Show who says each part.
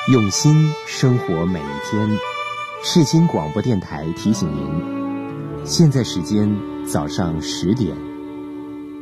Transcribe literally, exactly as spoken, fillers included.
Speaker 1: 用心生活每一天。世新广播电台提醒您，现在时间早上十点。